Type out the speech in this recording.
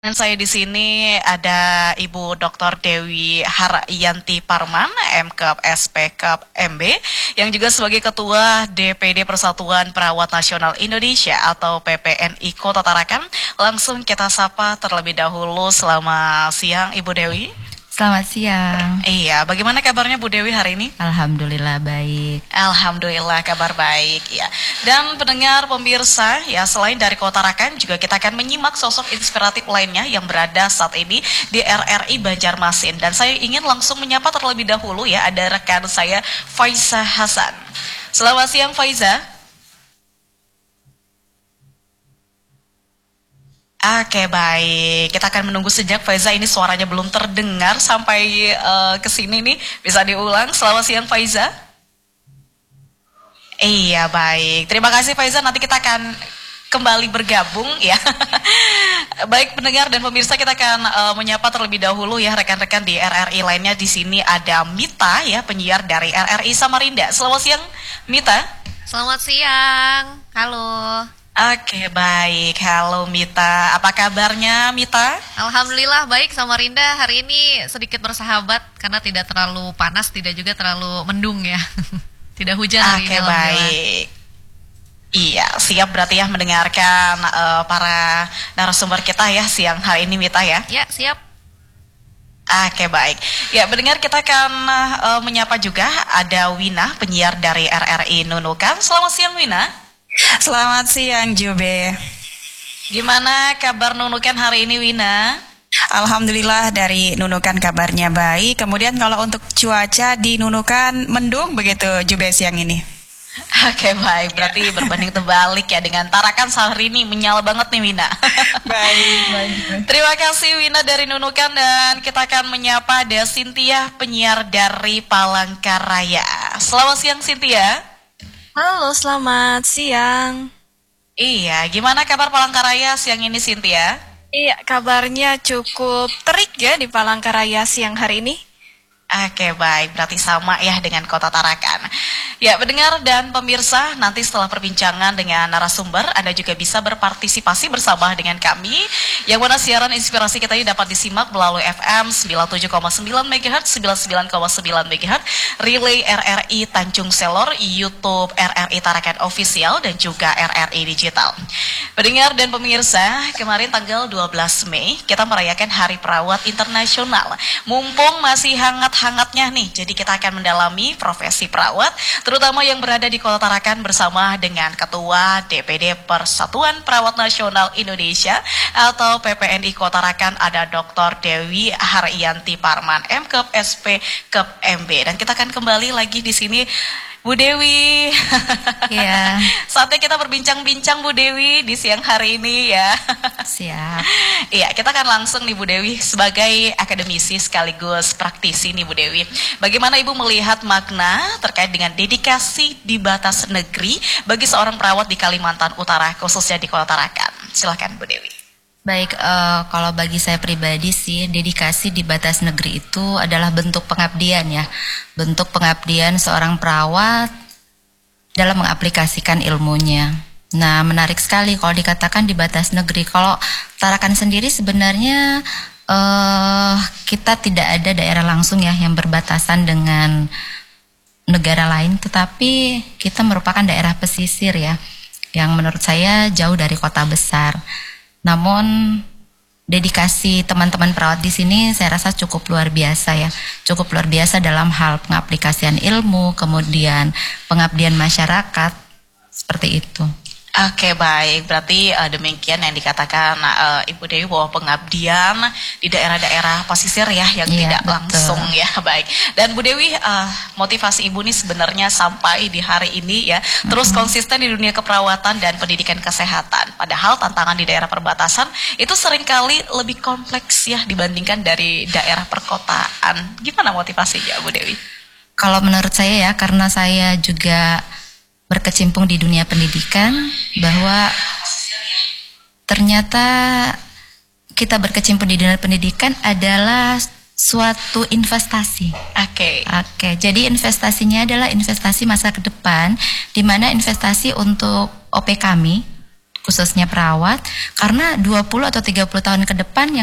Dan saya di sini ada Ibu Dr. Dewi Haryanti Parman, MKep SPKep MB, yang juga sebagai Ketua DPD Persatuan Perawat Nasional Indonesia atau PPNI Kota Tarakan. Langsung kita sapa terlebih dahulu. Selamat siang Ibu Dewi. Selamat siang. Iya, bagaimana kabarnya Bu Dewi hari ini? Alhamdulillah baik. Alhamdulillah kabar baik ya. Dan pendengar pemirsa ya, selain dari Kota Tarakan juga kita akan menyimak sosok inspiratif lainnya yang berada saat ini di RRI Banjarmasin. Dan saya ingin langsung menyapa terlebih dahulu ya, ada rekan saya Faiza Hasan. Selamat siang Faiza. Oke baik, kita akan menunggu sejak Faiza, ini suaranya belum terdengar sampai ke sini nih. Bisa diulang. Selamat siang Faiza. Iya baik, terima kasih Faiza, nanti kita akan kembali bergabung ya. Baik pendengar dan pemirsa, kita akan menyapa terlebih dahulu ya rekan-rekan di RRI lainnya. Di sini ada Mita ya, penyiar dari RRI Samarinda. Selamat siang Mita. Selamat siang, halo. Oke baik, halo Mita, apa kabarnya Mita? Alhamdulillah baik, Samarinda hari ini sedikit bersahabat karena tidak terlalu panas, tidak juga terlalu mendung ya. Tidak hujan hari Oke ini, alhamdulillah. baik. Iya, siap berarti ya mendengarkan para narasumber kita ya siang hari ini Mita ya. Ya, siap. Oke baik. Ya mendengar, kita akan menyapa juga ada Wina, penyiar dari RRI Nunukan. Selamat siang Wina. Selamat siang Jube. Gimana kabar Nunukan hari ini Wina? Alhamdulillah dari Nunukan kabarnya baik. Kemudian kalau untuk cuaca di Nunukan mendung begitu Jube siang ini. Oke baik, berarti berbanding terbalik ya dengan Tarakan hari ini menyala banget nih Wina. Baik. Terima kasih Wina dari Nunukan, dan kita akan menyapa ada Cynthia, penyiar dari Palangkaraya. Selamat siang Cynthia. Halo, selamat siang. Iya, gimana kabar Palangkaraya siang ini Cynthia? Iya, kabarnya cukup terik ya di Palangkaraya siang hari ini. Oke baik, berarti sama ya dengan Kota Tarakan. Ya pendengar dan pemirsa, nanti setelah perbincangan dengan narasumber, Anda juga bisa berpartisipasi bersama dengan kami, yang mana siaran inspirasi kita ini dapat disimak melalui FM 97,9 MHz, 99,9 MHz, Relay RRI Tanjung Selor, YouTube RRI Tarakan Official, dan juga RRI Digital. Pendengar dan pemirsa, kemarin tanggal 12 Mei kita merayakan Hari Perawat Internasional. Mumpung masih hangatnya nih, jadi kita akan mendalami profesi perawat, terutama yang berada di Kota Tarakan bersama dengan Ketua DPD Persatuan Perawat Nasional Indonesia atau PPNI Kota Tarakan, ada Dr. Dewi Haryanti Parman, MKep SPKep MB, dan kita akan kembali lagi di sini. Bu Dewi, Iya. saatnya kita berbincang-bincang Bu Dewi di siang hari ini ya. Siap. Iya, kita akan langsung nih Bu Dewi sebagai akademisi sekaligus praktisi nih Bu Dewi. Bagaimana Ibu melihat makna terkait dengan dedikasi di batas negeri bagi seorang perawat di Kalimantan Utara, khususnya di Kota Tarakan? Silakan Bu Dewi. Baik, kalau bagi saya pribadi sih, dedikasi di batas negeri itu adalah bentuk pengabdian ya. Bentuk pengabdian seorang perawat dalam mengaplikasikan ilmunya. Nah, menarik sekali kalau dikatakan di batas negeri. Kalau Tarakan sendiri sebenarnya kita tidak ada daerah langsung ya yang berbatasan dengan negara lain, tetapi kita merupakan daerah pesisir ya, yang menurut saya jauh dari kota besar. Namun dedikasi teman-teman perawat di sini saya rasa cukup luar biasa ya, cukup luar biasa dalam hal pengaplikasian ilmu, kemudian pengabdian masyarakat, seperti itu. Oke baik, berarti demikian yang dikatakan Ibu Dewi bahwa pengabdian di daerah-daerah pesisir ya yang Iya, tidak betul. langsung ya, baik. Dan Bu Dewi, motivasi Ibu nih sebenarnya sampai di hari ini ya terus konsisten di dunia keperawatan dan pendidikan kesehatan. Padahal tantangan di daerah perbatasan itu seringkali lebih kompleks ya dibandingkan dari daerah perkotaan. Gimana motivasinya Bu Dewi? Kalau menurut saya ya, karena saya juga berkecimpung di dunia pendidikan, bahwa ternyata kita berkecimpung di dunia pendidikan adalah suatu investasi. Oke, jadi investasinya adalah investasi masa ke depan, di mana investasi untuk OP kami khususnya perawat, karena 20 atau 30 tahun ke depan